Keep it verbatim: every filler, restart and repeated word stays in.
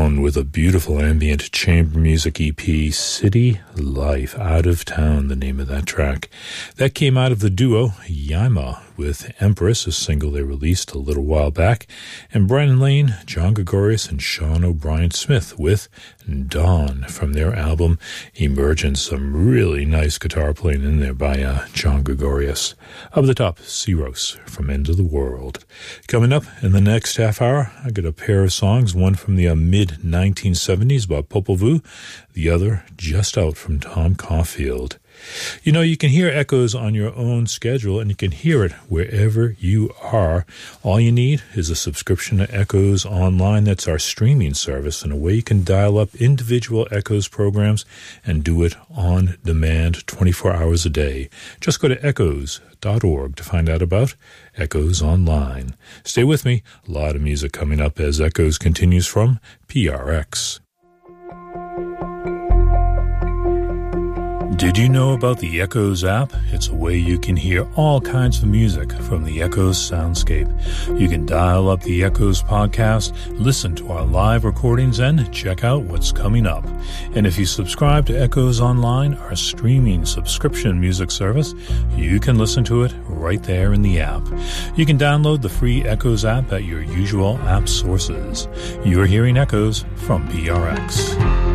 Down with a beautiful ambient chamber music E P, City Life, Out of Town, the name of that track. That came out of the duo Yaima with Empress, a single they released a little while back, and Brennan Lane, John Gregorius, and Sean O'Brien Smith with Dawn from their album Emergence. Some really nice guitar playing in there by uh, John Gregorius. Up at the top, Ciros from End of the World. Coming up in the next half hour, I got a pair of songs, one from the uh, mid nineteen seventies by Popol Vuh, the other just out from Tom Caulfield. You know, you can hear Echoes on your own schedule, and you can hear it wherever you are. All you need is a subscription to Echoes Online. That's our streaming service, and a way you can dial up individual Echoes programs and do it on demand twenty-four hours a day. Just go to echoes dot org to find out about Echoes Online. Stay with me. A lot of music coming up as Echoes continues from P R X. Did you know about the Echoes app? It's a way you can hear all kinds of music from the Echoes soundscape. You can dial up the Echoes podcast, listen to our live recordings, and check out what's coming up. And if you subscribe to Echoes Online, our streaming subscription music service, you can listen to it right there in the app. You can download the free Echoes app at your usual app sources. You're hearing Echoes from P R X.